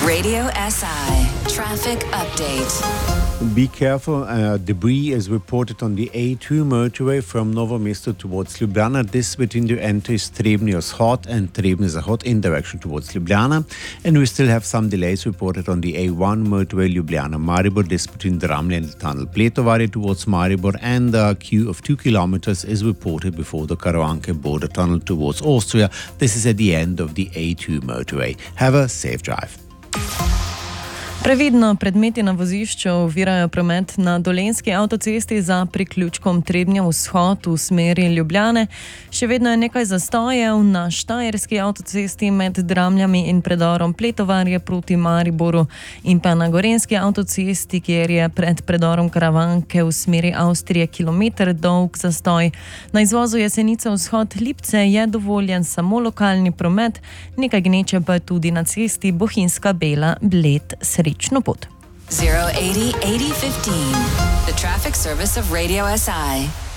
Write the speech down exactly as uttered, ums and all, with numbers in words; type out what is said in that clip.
Radio S I Traffic Update. Be careful, uh, debris is reported on the A two motorway from Novo Mesto towards Ljubljana. This between the entries Trebnje-Vzhod and Trebnje-Zahod in direction towards Ljubljana. And we still have some delays reported on the A one motorway Ljubljana-Maribor. This between Dramlje and the tunnel Pletovarje towards Maribor. And a queue of two kilometers is reported before the Karavanke border tunnel towards Austria. This is at the end of the A two motorway. Have a safe drive. Previdno, predmeti na vozišču ovirajo promet na Dolenjski avtocesti za priključkom Trebnje-Vzhod v smeri Ljubljane. Še vedno je nekaj zastojev na Štajerski avtocesti med Dramljami in predorom Pletovarje proti Mariboru in pa na Gorenjski avtocesti, kjer je pred predorom Karavanke v smeri Avstrije kilometer dolg zastoj. Na izvozu Jesenice Vzhod-Lipce je dovoljen samo lokalni promet, nekaj gneče pa tudi na cesti Bohinjska Bela-Bled-Srečna. zero eighty eighty fifteen. The traffic service of Radio S I.